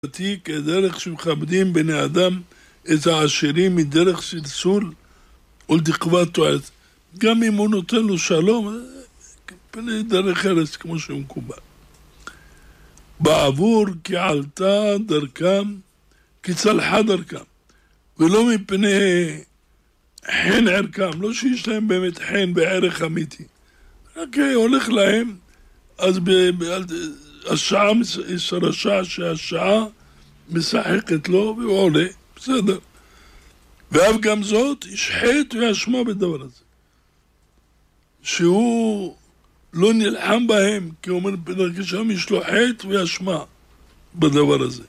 כדרך שמכבדים בני אדם את העשירים מדרך סלסול ולתקוות תועלת. גם אם הוא נותן לו שלום, פני דרך ארץ כמו שהוא מקובל. בעבור כי עלתה דרכם, כי צלחה דרכם, ולא מפני חן ערכם, לא שיש להם באמת חן בערך אמיתי. רק הולך להם, אז השעה רשע שהשעה משחקת לו והוא עולה, בסדר. ואף גם זאת, ישחט וישמע בדבר הזה. שהוא לא נלחם בהם, כי הוא אומר, בדרכם יש לו חטא וישמע בדבר הזה.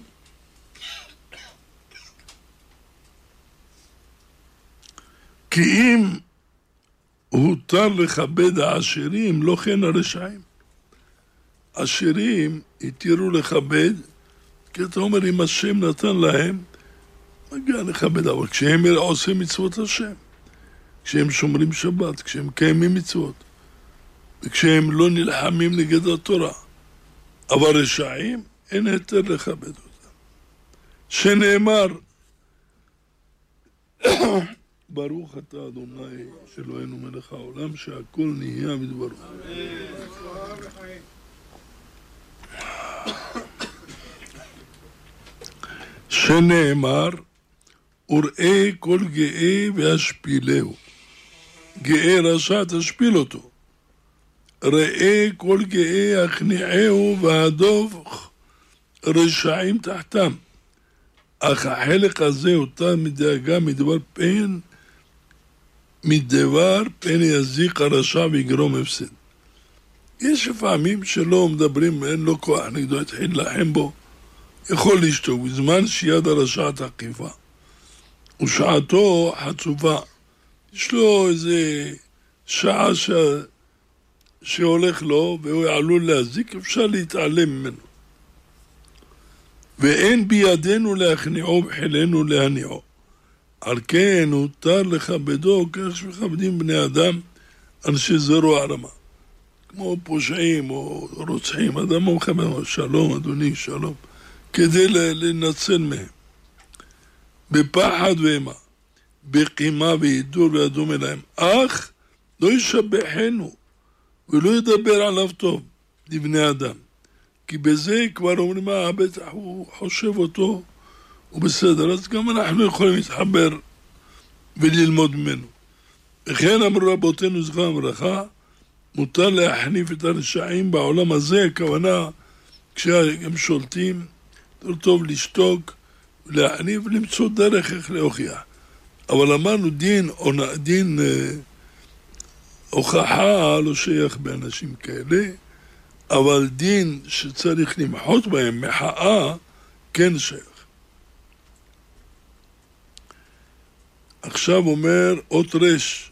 כי אם הותר לכבד העשירים, לא כן הרשעים. עשירים התירו לכבד, כי אתה אומר, אם השם נתן להם, מגיע לכבד, אבל כשהם עושים מצוות השם, כשהם שומרים שבת, כשהם קיימים מצוות, וכשהם לא נלחמים נגד התורה, אבל רשעים, אין היתר לכבד אותם. שנאמר, ברוך אתה אדוני אלוהינו מלך העולם, שהכל נהיה מדברו. שנאמר, וראה כל גאה והשפילהו. גאה רשע תשפיל אותו. ראה כל גאה הכניעהו והדוב רשעים תחתם. אך החלק הזה אותה מדאגה מדבר פן יזיק הרשע ויגרום הפסד. יש לפעמים שלא מדברים, אין לו כוח נגדו, התחיל לחם בו, יכול לשתוק, בזמן שיד הרשע תקיפה. ושעתו חצופה. יש לו איזה שעה שהולך לו והוא עלול להזיק, אפשר להתעלם ממנו. ואין בידינו להכניעו בחילנו להניעו. על כן הותר לכבדו כך שמכבדים בני אדם אנשי זרוע רמה. כמו פושעים או רוצחים, אדם הוא מכבד, שלום אדוני, שלום, כדי לנצל מהם. בפחד ואימה, בקימה והידור והדומה להם. אך לא ישבחנו ולא ידבר עליו טוב לבני אדם. כי בזה כבר אומרים, בטח הוא חושב אותו, הוא בסדר, אז גם אנחנו יכולים להתחבר וללמוד ממנו. וכן אמרו רבותינו זכרם לברכה, מותר להחניף את הרשעים בעולם הזה, הכוונה כשהם שולטים, יותר טוב לשתוק ולהחניף ולמצוא דרך איך להוכיח. אבל אמרנו דין הוכחה לא שייך באנשים כאלה, אבל דין שצריך למחות בהם, מחאה, כן שייך. עכשיו אומר אות רש,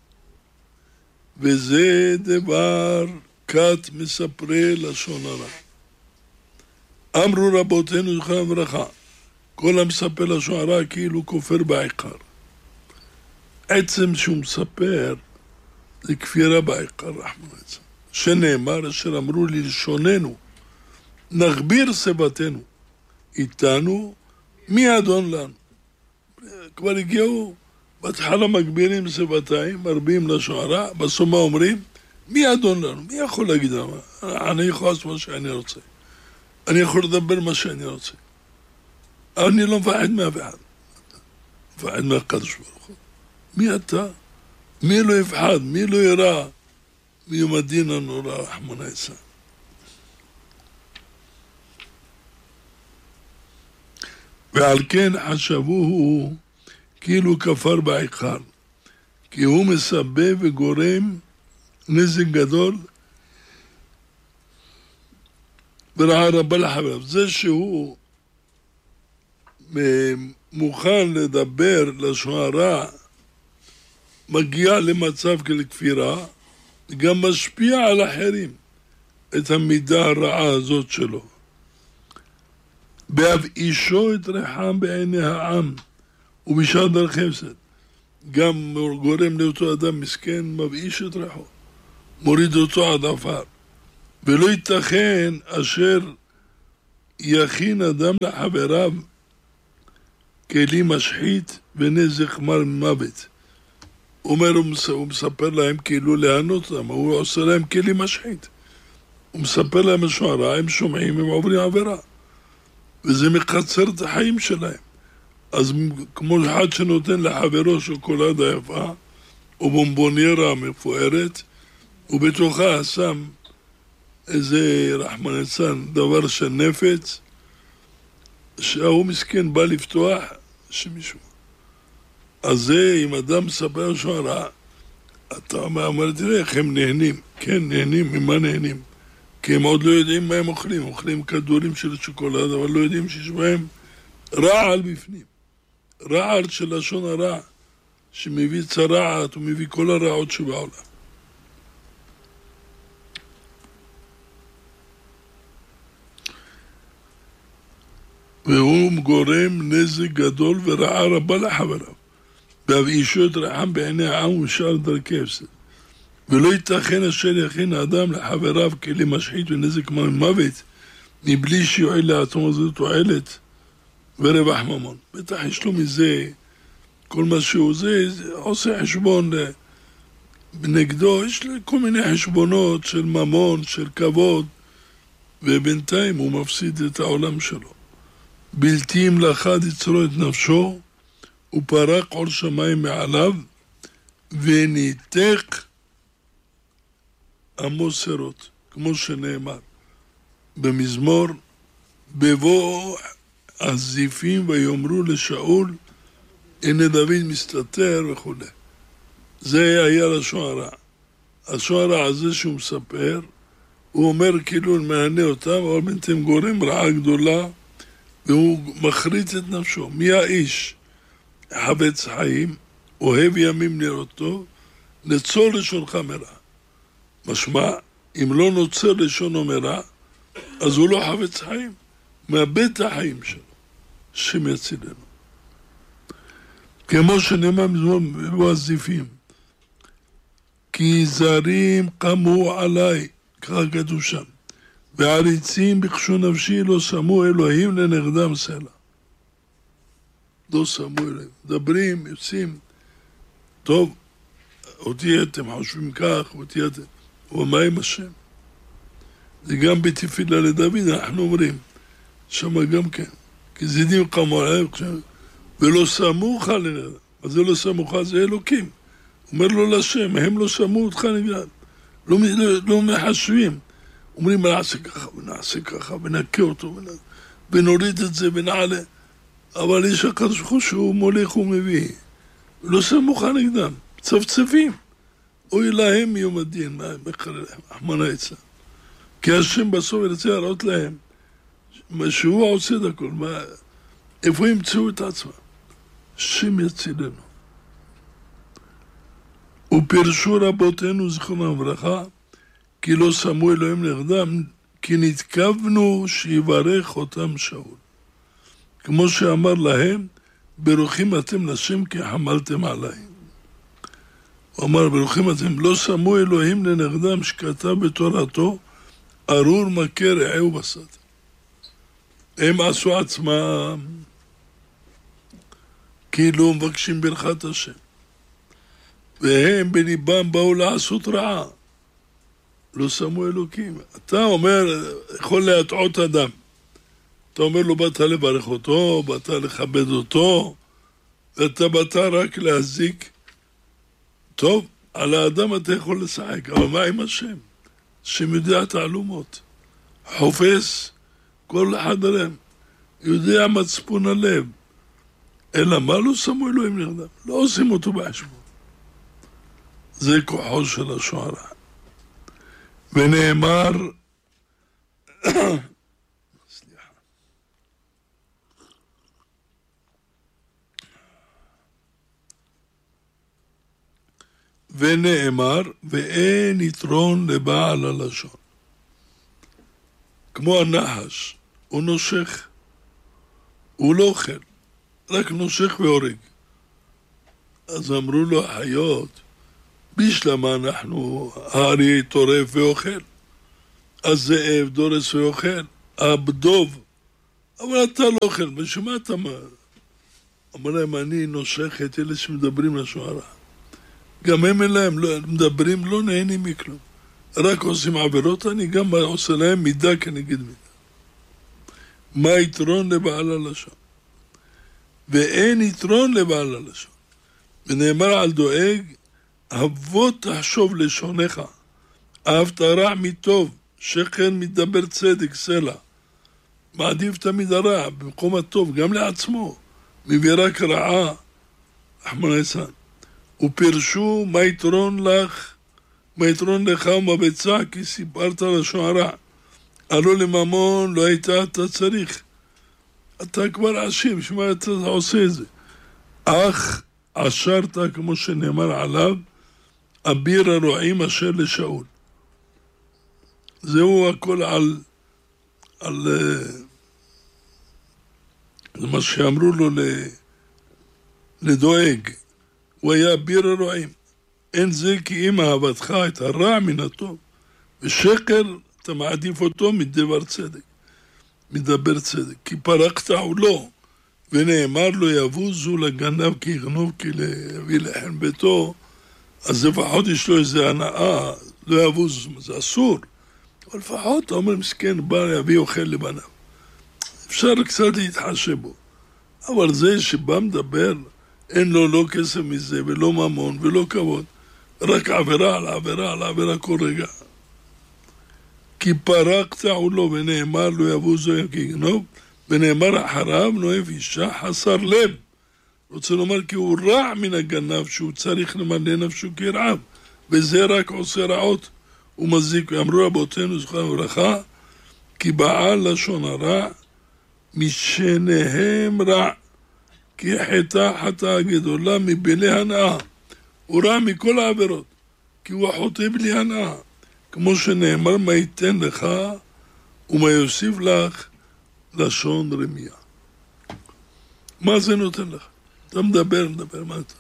וזה דבר כת מספרי לשון הרע. אמרו רבותינו זכרם לברכה, כל המספר לשון הרע כאילו כופר בעיקר. עצם שהוא מספר זה כפירה בעיקר, רחמנא ליצלן. שנאמר אשר אמרו ללשוננו, נגביר סבתנו, איתנו, מי אדון לנו? כבר הגיעו, בהתחלה מגבירים סבתיים, מרבים לשון הרע, בסוף מה אומרים? מי אדון לנו? מי יכול להגיד לנו? אני יכול לעשות מה שאני רוצה. אני יכול לדבר מה שאני רוצה. אני לא מפחד מאף אחד. מפחד מהקדוש ברוך הוא. מי אתה? מי לא יפחד? מי לא ירא? מיום הדין הנורא, רחמנא ליצלן. ועל כן חשבוהו כאילו כפר בעיקר, כי הוא מסבב וגורם נזק גדול ורעה רבה לחבריו. זה שהוא מוכן לדבר לשון הרע, מגיע למצב של כפירה, גם משפיע על אחרים את המידה הרעה הזאת שלו. בהבאישו את ריחם בעיני העם ובשעת דרך הפסד. גם גורם לאותו אדם מסכן, מבאיש את ריחו, מוריד אותו עד עפר. ולא ייתכן אשר יכין אדם לחבריו כלי משחית ונזק מוות. הוא מספר להם כאילו לענות אותם, הוא עושה להם כלי משחית. הוא מספר להם משהו רע, הם שומעים, הם עוברים עבירה. וזה מקצר את החיים שלהם. אז כמו אחד שנותן לחברו שוקולדה יפה, או בומבוניירה מפוארת, ובתוכה שם איזה רחמן ליצלן, דבר של נפץ, שההוא מסכן בא לפתוח, שמישהו. אז זה, אם אדם מספר משהו רע, אתה אומר, תראה איך הם נהנים. כן, נהנים, ממה נהנים? כי הם עוד לא יודעים מה הם אוכלים. אוכלים כדורים של שוקולד, אבל לא יודעים שיש בהם רעל בפנים. רעל של לשון הרע, שמביא צרעת ומביא כל הרעות שבעולם. והוא גורם נזק גדול ורעה רבה לחבריו. ואישו את רעם בעיני העם ושאר דרכי הפסד. ולא ייתכן אשר יכין האדם לחבריו כלי משחית ונזק מוות, מבלי שיועיל לעצמו זו תועלת ורווח ממון. בטח יש לו מזה, כל מה שהוא זה עושה חשבון נגדו, יש לו כל מיני חשבונות של ממון, של כבוד, ובינתיים הוא מפסיד את העולם שלו. בלתי ימלכה יצרו את נפשו, הוא פרק עול שמיים מעליו, וניתק המוסרות, כמו שנאמר במזמור, בבוא הזיפים ויאמרו לשאול, הנה דוד מסתתר וכו'. זה היה לשון הרע. לשון הרע הזה שהוא מספר, הוא אומר כאילו מענה אותם, אבל בינתיים גורם רעה גדולה, והוא מחריט את נפשו. מי האיש חפץ חיים, אוהב ימים לראותו, נצור לשונך מרע. משמע, אם לא נוצר לשונו מרע, אז הוא לא חפץ חיים, מאבד את החיים שלו, שם יצילנו. כמו שנאמר מזמור בבוא הזיפים, כי זרים קמו עליי, ככה כתוב שם, ועריצים ביקשו נפשי, לא שמו אלוהים לנגדם סלע. לא שמו אלוהים. מדברים, יוצאים, טוב, אותי אתם חושבים כך, אותי אתם, ומה עם השם? זה גם בתפילה לדוד, אנחנו אומרים, שם גם כן, כי זדים קמו עליהם, ולא שמוך לנגדם. אז זה לא שמוך, זה אלוקים. אומר לו לשם, הם לא שמו אותך נגדם. לא מחשבים. אומרים, נעשה ככה ונעשה ככה, ונקה אותו, ונוריד את זה ונעלה. אבל יש הקדוש ברוך הוא שהוא מולך ומביא. לא שמוך נגדם, צפצפים. אוי להם מיום הדין, רחמנא ליצלן. כי השם בסוף ירצה להראות להם, שהוא עושה את הכל, איפה ימצאו את עצמם? השם יצילנו. ופרשו רבותינו זיכרונם לברכה, כי לא שמו אלוהים נגדם, כי נתכוונו שיברך אותם שאול. כמו שאמר להם, ברוכים אתם לשם כי חמלתם עליי. הוא אמר, ברוכים אתם, לא שמו אלוהים לנגדם שכתב בתורתו, ארור מכה רעהו בסתר. הם עשו עצמם, כאילו מבקשים ברכת השם. והם בליבם באו לעשות רעה. לא שמו אלוקים. אתה אומר, יכול להטעות אדם. אתה אומר לו, באת לברך אותו, באת לכבד אותו, ואתה באת רק להזיק. טוב, על האדם אתה יכול לשחק, אבל מה עם השם? השם יודע תעלומות. חופש, כל אחד עליהם. יודע מצפון הלב. אלא מה לא שמו אלוהים נגדם? לא עושים אותו בחשבון. זה כוחו של השוערה. ונאמר, ונאמר, ואין יתרון לבעל הלשון. כמו הנחש, הוא נושך, הוא לא אוכל, רק נושך והורג. אז אמרו לו החיות, בשלמה אנחנו, האריה טורף ואוכל, הזאב דורס ואוכל, הבדוב אבל אתה לא אוכל, ושמה אתה אמר להם, אני נושך את אלה שמדברים לשון הרע. גם הם אליהם מדברים, לא נהנים מכלום. רק עושים עבירות, אני גם עושה להם מידה כנגד מידה. מה יתרון לבעל הלשון? ואין יתרון לבעל הלשון. ונאמר על דואג, הבוא תחשוב לשונך, אהבת רע מטוב, שכן מדבר צדק, סלע. מעדיף תמיד הרע במקום הטוב, גם לעצמו, מביא רק רעה, רחמנא ליצלן. ופרשו מה יתרון לך ומה ביצע, כי סיפרת לשון הרע. הלא לממון לא הייתה אתה צריך. אתה כבר עשיר, בשביל אתה עושה את זה. אך עשרת, כמו שנאמר עליו, אביר הרועים אשר לשאול. זהו הכל על מה שאמרו לו לדואג. הוא היה אביר הרועים. אין זה כי אם אהבתך את הרע מן הטוב, ושקר אתה מעדיף אותו מדבר צדק, מדבר צדק. כי פרקת עולו, ונאמר לו יבוזו לגנב כי יגנוב כי להביא לחם ביתו, אז לפחות יש לו איזה הנאה, לא יבוז, זה אסור. אבל לפחות אתה אומר מסכן בא יביא אוכל לבניו. אפשר קצת להתחשב בו. אבל זה שבא מדבר, אין לו לא כסף מזה ולא ממון ולא כבוד, רק עבירה על עבירה על עבירה כל רגע. כי פרקת עולו ונאמר לו יבוזו כי יגנוב, ונאמר אחריו נואף אישה חסר לב. רוצה לומר כי הוא רע מן הגנב שהוא צריך למלא נפשו כרעב, וזה רק עושה רעות ומזיק. אמרו רבותינו זכרם לברכה, כי בעל לשון הרע משניהם רע, כי חטאה גדולה מבלי הנאה. הוא רע מכל העבירות, כי הוא החוטא בלי הנאה. כמו שנאמר, מה ייתן לך ומה יוסיף לך לשון רמיה. מה זה נותן לך? אתה מדבר, מה אתה?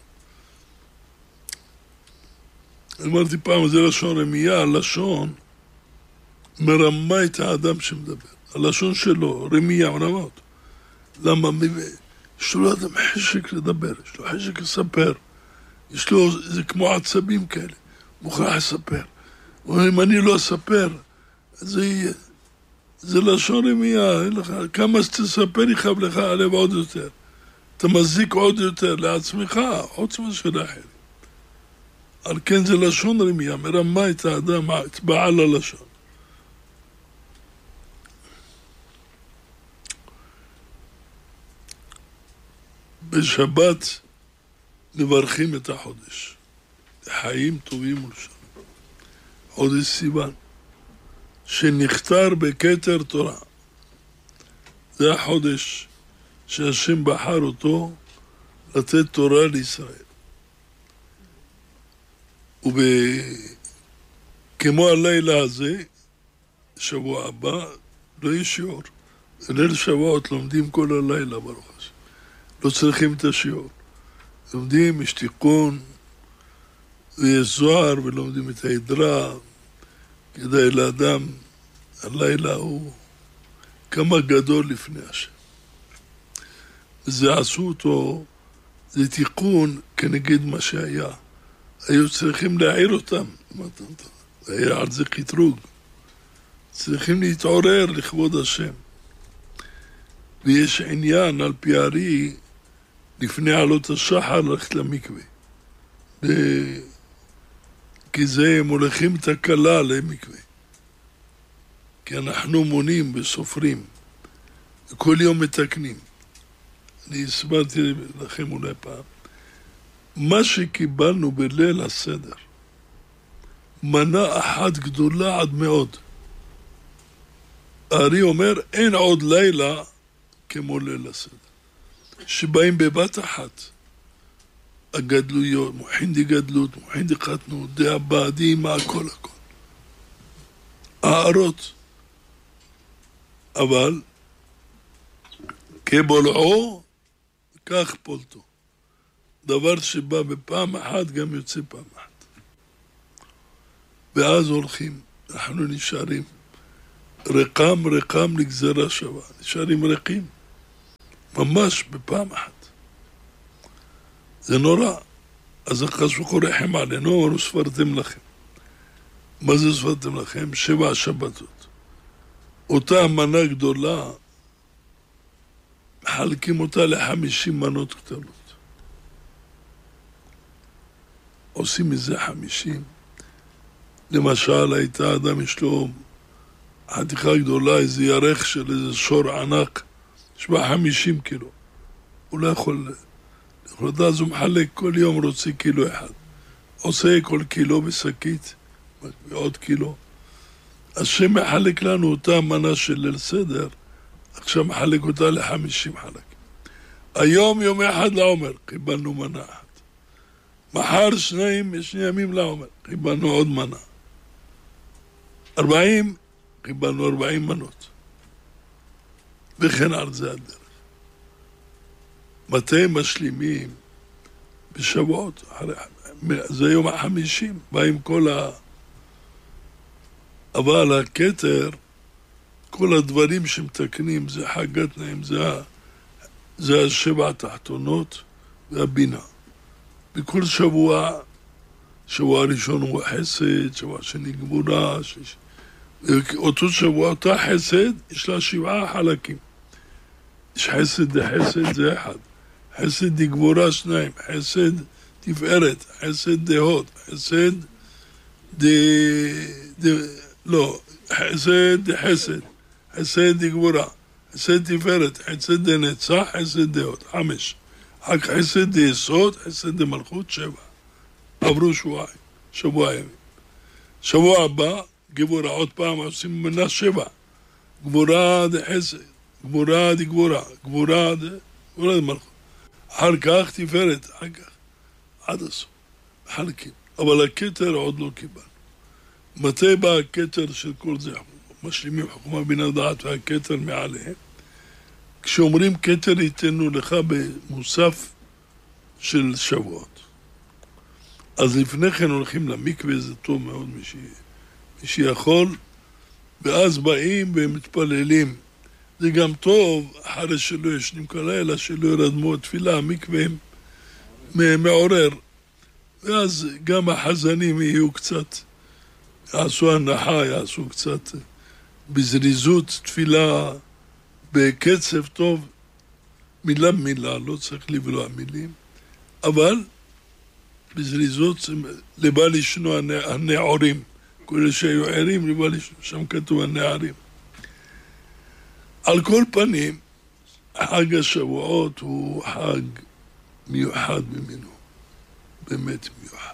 אמרתי פעם, זה לשון רמיה, הלשון מרמה את האדם שמדבר. הלשון שלו, רמיה, מרמה אותו. למה? יש לו אדם חשק לדבר, יש לו חשק לספר. יש לו, זה כמו עצבים כאלה, מוכרח לספר. אם אני לא אספר, זה יהיה. זה לשון רמיה, כמה שתספר יכאב לך הלב עוד יותר. אתה מזיק עוד יותר לעצמך, חוץ משל אחר. על כן זה לשון רמיה, מרמה את האדם, את בעל הלשון. בשבת מברכים את החודש. חיים טובים ולשון. חודש סיוון, שנכתר בכתר תורה. זה החודש שהשם בחר אותו לתת תורה לישראל. וכמו הלילה הזה, שבוע הבא, לא יש שיעור. ליל שבועות לומדים כל הלילה ברוך השם. לא צריכים את השיעור. לומדים, יש תיקון, ויש זוהר, ולומדים את ההדרה. כדאי לאדם, הלילה הוא כמה גדול לפני השם. וזה עשו אותו, זה תיקון כנגד מה שהיה. היו צריכים להעיר אותם. היה על זה קטרוג. צריכים להתעורר לכבוד השם. ויש עניין על פי הארי, לפני עלות השחר ללכת למקווה. כי זה הם הולכים את הכלה למקווה. כי אנחנו מונים וסופרים. וכל יום מתקנים. אני הסברתי לכם אולי פעם. מה שקיבלנו בליל הסדר, מנה אחת גדולה עד מאוד. הארי אומר, אין עוד לילה כמו ליל הסדר. שבאים בבת אחת. הגדלויות, מוחין די גדלות, מוחין די חתנות, די הבעדים, הכל. הערות. אבל, כבולעו, כך פולטו. דבר שבא בפעם אחת, גם יוצא פעם אחת. ואז הולכים, אנחנו נשארים רקם לגזרה שווה, נשארים רקים, ממש בפעם אחת. זה נורא. אז הקדוש ברוך הוא רחם עלינו, אמרו ספרתם לכם. מה זה ספרתם לכם? 7 שבתות. אותה מנה גדולה, מחלקים אותה ל50 מנות קטנות. עושים מזה 50. למשל, הייתה אדם, יש לו חתיכה גדולה, איזה ירך של איזה שור ענק, יש בה 50 קילו. הוא לא יכול לאכול, אז הוא מחלק כל יום, רוצה קילו אחד. עושה כל קילו בשקית, ועוד קילו. אז שמחלק לנו אותה מנה של ליל סדר, עכשיו מחלק אותה ל50 חלק. היום יום אחד לעומר, קיבלנו מנה אחת. מחר 2 ימים לעומר, קיבלנו עוד מנה. 40, קיבלנו 40 מנות. וכן על זה הדרך. מתי משלימים בשבועות, זה יום ה50, באים כל אבל הכתר, כל הדברים שמתקנים, זה חגת נעים, זה 7 התחתונות והבינה. בכל שבוע, שבוע ראשון הוא חסד, שבוע שני גבורה, אותו שבוע, אותה חסד, יש לה 7 חלקים. יש חסד דחסד, זה 1. חסד דגבורה 2, חסד תפארת, חסד דהוד, חסד חסד דחסד, חסד דגבורה, חסד תפארת, חסד דנצח, חסד דהוד, 5. אחר כך חסד דיסוד, חסד דמלכות, 7. עברו שבוע ימים. שבוע הבא, גבורה, עוד פעם עושים מנה 7. גבורה דחסד, גבורה דגבורה, גבורה דמלכות. אחר כך תפארת, אחר כך, עד הסוף. חלקים. אבל הכתר עוד לא קיבלנו. מתי בא הכתר של כל זה? משלימים חוכמה בינה דעת והכתר מעליהם. כשאומרים כתר ייתנו לך במוסף של שבועות. אז לפני כן הולכים למקווה, זה טוב מאוד מי שיכול, ואז באים ומתפללים. זה גם טוב, אחרי שלא ישנים כל לילה, שלא ירדמו תפילה, המקווה מעורר. ואז גם החזנים יהיו קצת, יעשו הנחה, יעשו קצת בזריזות, תפילה בקצב טוב, מילה במילה, לא צריך לבלוע מילים, אבל בזריזות לבא לשנו הנעורים, כל שהיו ערים לבא לשנו, שם כתוב הנערים. על כל פנים, חג השבועות הוא חג מיוחד במינו, באמת מיוחד.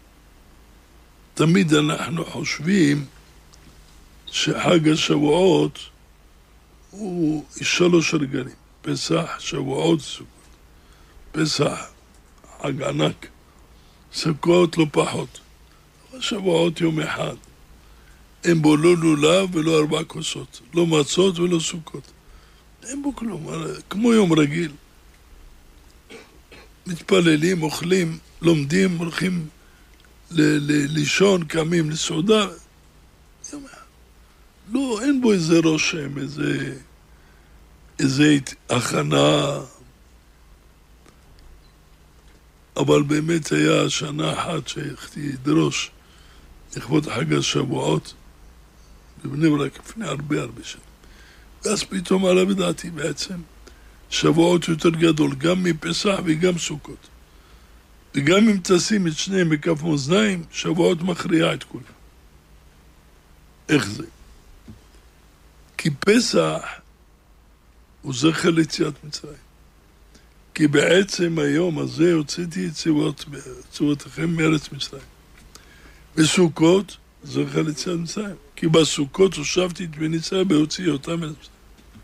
תמיד אנחנו חושבים שחג השבועות הוא 3 רגלים, פסח, שבועות, סוכות. פסח, חג ענק, סוכות לא פחות. שבועות יום אחד. אין בו לא לולב ולא 4 כוסות, לא מצות ולא סוכות. אין בו כלום, כמו יום רגיל. מתפללים, אוכלים, לומדים, הולכים לישון, קמים לסעודה. לא, אין בו איזה רושם, איזה הכנה. אבל באמת היה שנה אחת שהייתי לדרוש לכבוד חג השבועות בבני ברק לפני הרבה שנים. ואז פתאום עלה בדעתי בעצם שבועות יותר גדול, גם מפסח וגם סוכות. וגם אם תשים את שניהם בכף מאזניים, שבועות מכריע את כולם. איך זה? כי פסח הוא זכר ליציאת מצרים. כי בעצם היום הזה הוצאתי את צבאותיכם מארץ מצרים. בסוכות זכר ליציאת מצרים. כי בסוכות הושבתי את בני ישראל בהוציא אותם מארץ מצרים.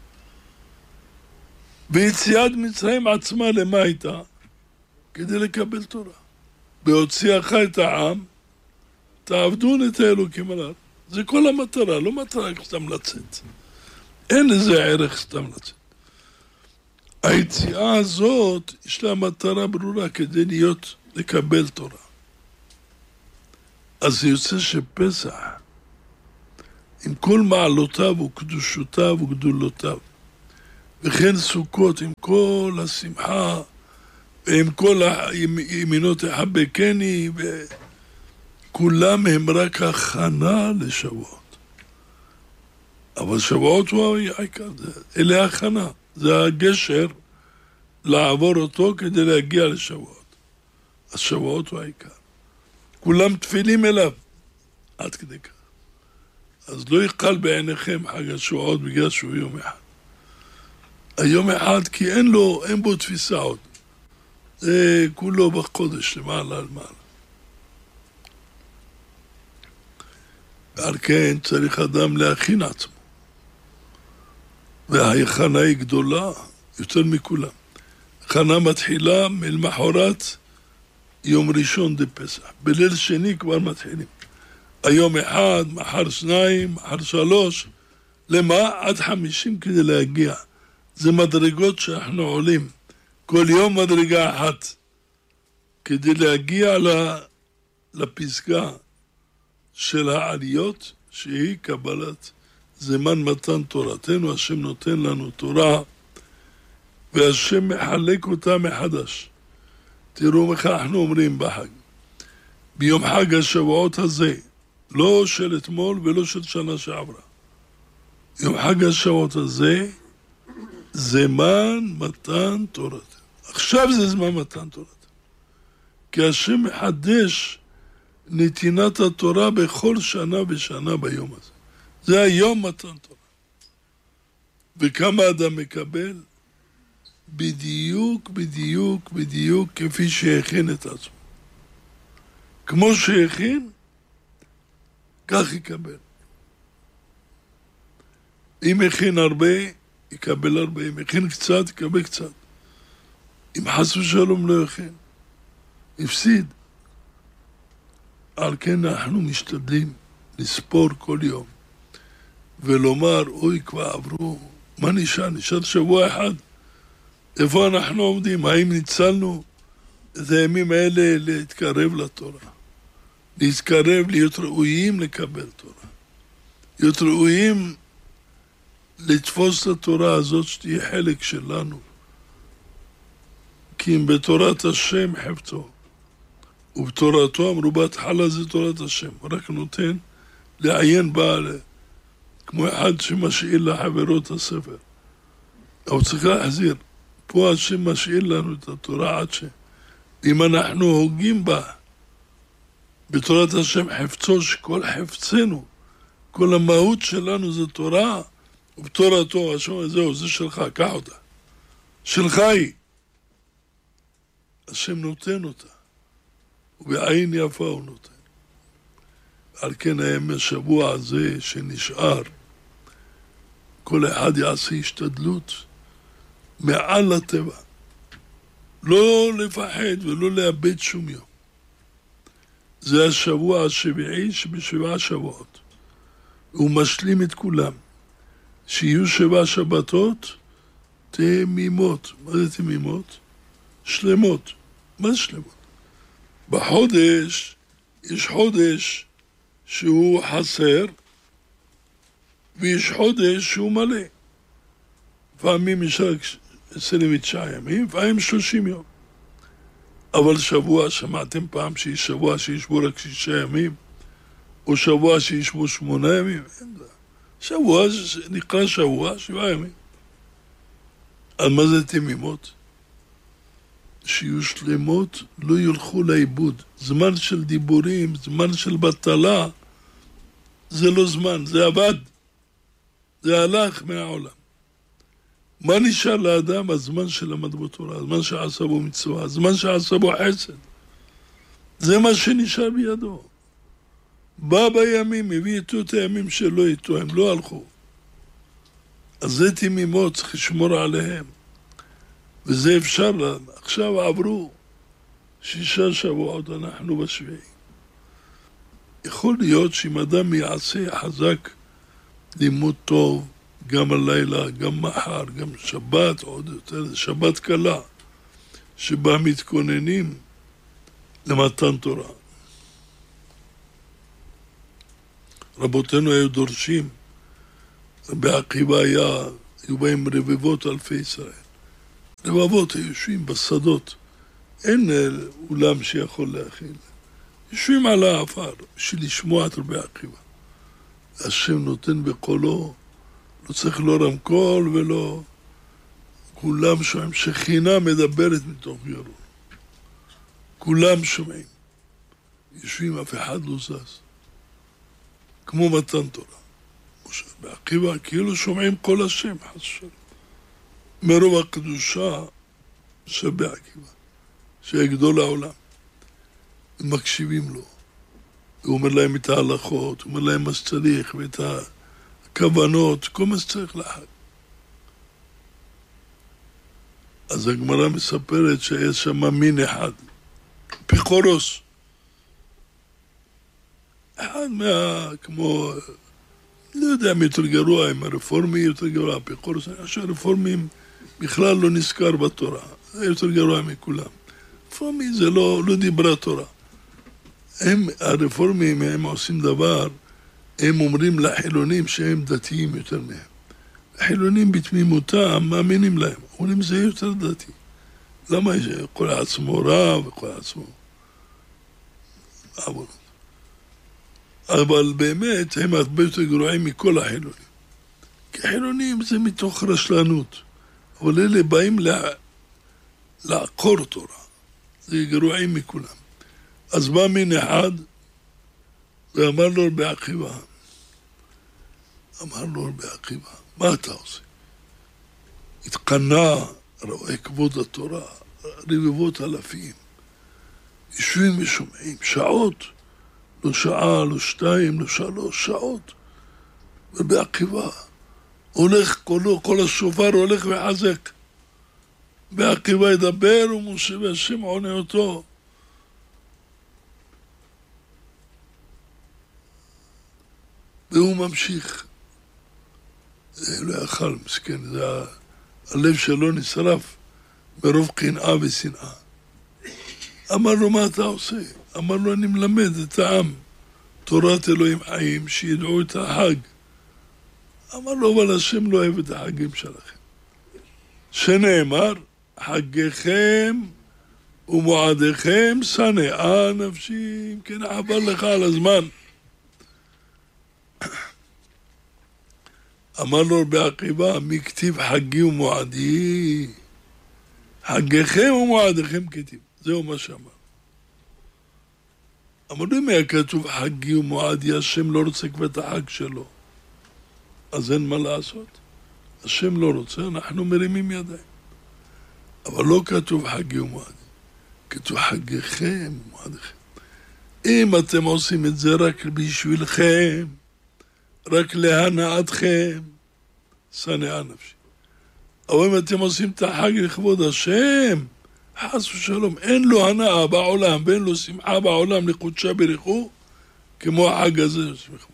ויציאת מצרים עצמה למה הייתה? כדי לקבל תורה. בהוציאך את העם, תעבדון את האלוקים עליו. זה כל המטרה, לא מטרה סתם לצאת. אין לזה ערך סתם לצאת. היציאה הזאת, יש לה מטרה ברורה כדי לקבל תורה. אז זה יוצא שפסח, עם כל מעלותיו וקדושותיו וגדולותיו. וכן סוכות עם כל השמחה, ועם כל ימינות יחבקני, וכולם הם רק הכנה לשבועות. אבל שבועות הוא העיקר, אלה הכנה, זה הגשר לעבור אותו כדי להגיע לשבועות. השבועות הוא העיקר. כולם תפילים אליו, עד כדי כך. אז לא יקל בעיניכם חג השבועות בגלל שהוא יום אחד. היום אחד כי אין בו תפיסה עוד. זה כולו בחודש, למעלה. ועל כן צריך אדם להכין עצמו. וההכנה היא גדולה יותר מכולם. הכנה מתחילה מלמחרת יום ראשון דפסח. בליל שני כבר מתחילים. היום אחד, מחר שניים, מחר שלוש. למה? עד 50 כדי להגיע. זה מדרגות שאנחנו עולים. כל יום מדרגה אחת. כדי להגיע לפסגה של העליות, שהיא קבלת זמן מתן תורתנו. השם נותן לנו תורה, והשם מחלק אותה מחדש. תראו איך אנחנו אומרים בחג. ביום חג השבועות הזה, לא של אתמול ולא של שנה שעברה. יום חג השבועות הזה, זמן מתן תורתנו. עכשיו זה זמן מתן תורתנו. כי השם מחדש נתינת התורה בכל שנה ושנה ביום הזה. זה היום מתן תורה. וכמה אדם מקבל? בדיוק כפי שהכין את עצמו. כמו שהכין, כך יקבל. אם הכין הרבה, יקבל הרבה. אם הכין קצת, יקבל קצת. אם חס ושלום לא הכין, הפסיד. על כן אנחנו משתדלים לספור כל יום ולומר, אוי, כבר עברו, מה נשאר? נשאר שבוע אחד. איפה אנחנו עומדים? האם ניצלנו את הימים האלה להתקרב לתורה? להתקרב, להיות ראויים לקבל תורה. להיות ראויים לתפוס את התורה הזאת שתהיה חלק שלנו. כי אם בתורת השם חפצו, ובתורתו אמרו בהתחלה זה תורת השם, רק נותן לעיין בה כמו אחד שמשאיל לחברו את הספר. אבל צריך להחזיר, פה השם משאיל לנו את התורה עד אם אנחנו הוגים בה, בתורת השם חפצו, שכל חפצנו, כל המהות שלנו זה תורה, ובתורתו השם זהו, זה שלך, קח אותה. שלך היא. השם נותן אותה. ובעין יפה הוא נותן. על כן הימים השבוע הזה שנשאר, כל אחד יעשה השתדלות מעל הטבע. לא לפחד ולא לאבד שום יום. זה השבוע השביעי שבשבעה שבועות. הוא משלים את כולם. שיהיו 7 שבתות תמימות. מה זה תמימות? שלמות. מה זה שלמות? בחודש, יש חודש שהוא חסר, ויש חודש שהוא מלא. לפעמים יש רק 29 ימים, לפעמים 30 יום. אבל שבוע, שמעתם פעם שיש שבוע שישבו רק 6 ימים, או שבוע שישבו 8 ימים? שבוע נקרא שבוע, 7 ימים. אז מה זה תמימות? שיהיו שלמות, לא ילכו לאיבוד. זמן של דיבורים, זמן של בטלה, זה לא זמן, זה עבד. זה הלך מהעולם. מה נשאר לאדם? הזמן שלמד בתורה, הזמן שעשה בו מצווה, הזמן שעשה בו חסד. זה מה שנשאר בידו. בא בימים, הביא איתו את הימים שלא איתו, הם לא הלכו. אז זה תמימות, צריך לשמור עליהם. וזה אפשר לנו. עכשיו עברו 6 שבועות, אנחנו בשביעי. יכול להיות שאם אדם יעשה חזק לימוד טוב, גם הלילה, גם מחר, גם שבת, עוד יותר, שבת קלה, שבה מתכוננים למתן תורה. רבותינו היו דורשים, בעקיבא היו בהם רבבות אלפי ישראל. רבבות היו יושבים בשדות, אין אולם שיכול להכיל. יושבים על האפר בשביל לשמוע את רבי עקיבא. השם נותן בקולו, לא צריך לא רמקול ולא... כולם שומעים, שכינה מדברת מתוך ירון. כולם שומעים. יושבים, אף אחד לא זז. כמו מתן תורה. בעקיבא כאילו שומעים קול השם, חס ושלום. מרוב הקדושה שבעקיבא, שיגדול העולם. הם מקשיבים לו. הוא אומר להם את ההלכות, הוא אומר להם מה שצריך, ואת הכוונות, כל מה שצריך לחג. אז הגמרא מספרת שיש שם מין אחד, פיקורוס. אחד כמו, לא יודע מי יותר גרוע, אם הרפורמי יותר גרוע, פיקורוס. אני חושב שהרפורמים בכלל לא נזכר בתורה, זה יותר גרוע מכולם. רפורמי זה לא דיברה תורה. הרפורמים הם עושים דבר, הם אומרים לחילונים שהם דתיים יותר מהם. החילונים בתמימותם מאמינים להם, אומרים זה יותר דתי. למה כל עצמו רב וכל עצמו עבונות? אבל באמת הם הרבה יותר גרועים מכל החילונים. כי החילונים זה מתוך רשלנות, אבל אלה באים לעקור תורה. זה גרועים מכולם. אז בא מין אחד ואמר לו רבי עקיבא, מה אתה עושה? התקנה, רואה כבוד התורה, רבבות אלפים, יושבים ושומעים, שעות, לא שעה, לא שתיים, לא שלוש, שעות. רבי עקיבא הולך כל השופר הולך וחזק. רבי עקיבא ידבר ומשה והשם עונה אותו. והוא ממשיך. לא יאכל, מסכן, הלב שלו נשרף ברוב קנאה ושנאה. אמר לו, מה אתה עושה? אמר לו, אני מלמד את העם תורת אלוהים חיים, שידעו את החג. אמר לו, אבל השם לא אוהב את החגים שלכם. שנאמר, חגיכם ומועדיכם שנאה נפשי, כן, חבל לך על הזמן. אמר לו רבי עקיבא, מי כתיב חגי ומועדי? חגיכם ומועדיכם כתיב. זהו מה שאמר. אמר לו, אם היה כתוב חגי ומועדי, השם לא רוצה כבר את החג שלו. אז אין מה לעשות. השם לא רוצה, אנחנו מרימים ידיים. אבל לא כתוב חגי ומועדי. כתוב חגיכם ומועדיכם. אם אתם עושים את זה רק בשבילכם, רק להנאתכם, שנאה נפשי. אבל אם אתם עושים את החג לכבוד השם, חס ושלום, אין לו הנאה בעולם, ואין לו שמחה בעולם לקודשה בריחו, כמו החג הזה.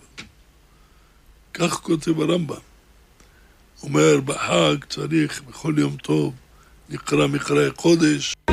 כך כותב הרמב"ם. אומר, בחג צריך בכל יום טוב, נקרא מקראי קודש,